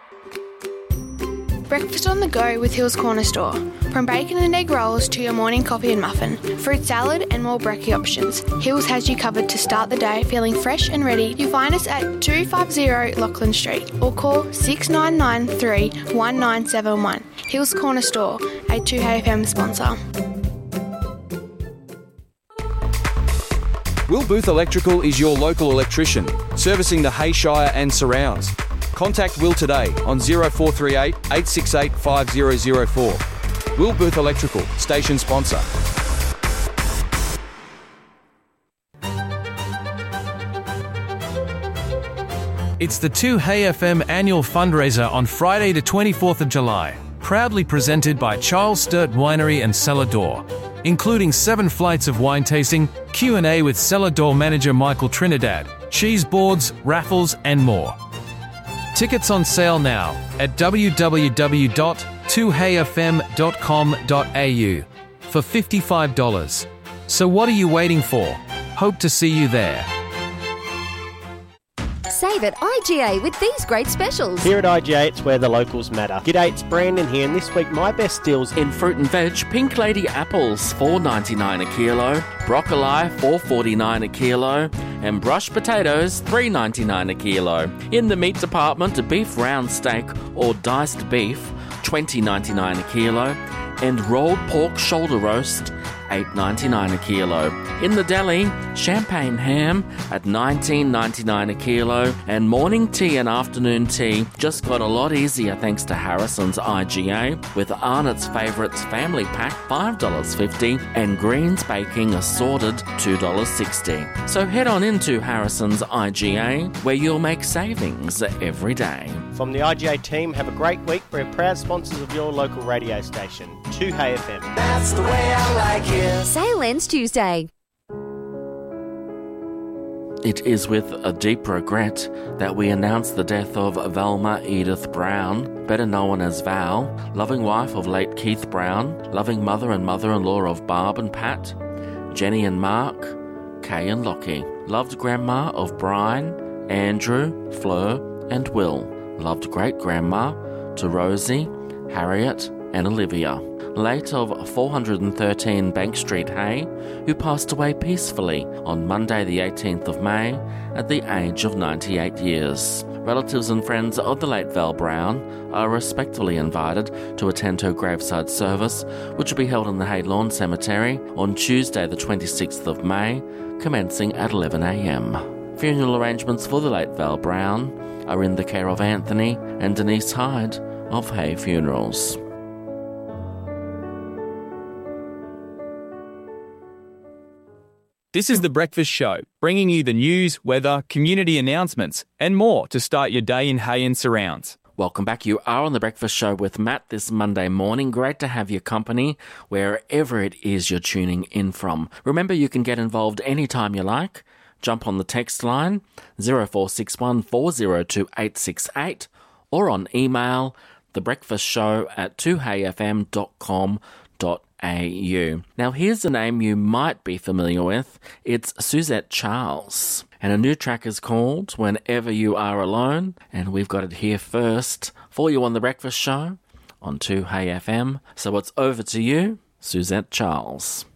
Breakfast on the go with Hills Corner Store. From bacon and egg rolls to your morning coffee and muffin, fruit salad and more brekkie options, Hills has you covered to start the day feeling fresh and ready. You find us at 250 Lachlan Street or call 6993 1971. Hills Corner Store, a 2HFM sponsor. Will Booth Electrical is your local electrician, servicing the Hayshire and surrounds. Contact Will today on 0438 868 5004. Will Booth Electrical, station sponsor. It's the 2HFM annual fundraiser on Friday the 24th of July, proudly presented by Charles Sturt Winery and Cellar Door, including 7 flights of wine tasting, Q&A with Cellar Door manager Michael Trinidad, cheese boards, raffles and more. Tickets on sale now at www.2heyfm.com.au for $55. So what are you waiting for? Hope to see you there. Save at IGA with these great specials. Here at IGA, it's where the locals matter. G'day, it's Brandon here, and this week my best deals in fruit and veg: Pink Lady apples $4.99 a kilo, broccoli $4.49 a kilo, and brushed potatoes $3.99 a kilo. In the meat department, a beef round steak or diced beef $20.99 a kilo, and rolled pork shoulder roast $8.99 a kilo. In the deli, champagne ham at $19.99 a kilo, and morning tea and afternoon tea just got a lot easier thanks to Harrison's IGA, with Arnott's Favourites Family Pack $5.50 and Greens Baking Assorted $2.60. So head on into Harrison's IGA, where you'll make savings every day. From the IGA team, have a great week. We're proud sponsors of your local radio station, 2HFM. That's the way I like it. Sale ends Tuesday. It is with a deep regret that we announce the death of Velma Edith Brown, better known as Val, loving wife of late Keith Brown, loving mother and mother-in-law of Barb and Pat, Jenny and Mark, Kay and Lockie, loved grandma of Brian, Andrew, Fleur and Will, loved great-grandma to Rosie, Harriet and Olivia, late of 413 Bank Street, Hay, who passed away peacefully on Monday the 18th of May at the age of 98 years. Relatives and friends of the late Val Brown are respectfully invited to attend her graveside service, which will be held in the Hay Lawn Cemetery on Tuesday the 26th of May, commencing at 11 a.m. Funeral arrangements for the late Val Brown are in the care of Anthony and Denise Hyde of Hay Funerals. This is The Breakfast Show, bringing you the news, weather, community announcements, and more to start your day in Hay and surrounds. Welcome back. You are on The Breakfast Show with Matt this Monday morning. Great to have your company wherever it is you're tuning in from. Remember, you can get involved anytime you like. Jump on the text line 0461 402 868 or on email thebreakfastshow@2heyfm.com.au. Now, here's a name you might be familiar with. It's Suzette Charles. And a new track is called Whenever You Are Alone. And we've got it here first for you on The Breakfast Show on 2HeyFM. So it's over to you, Suzette Charles.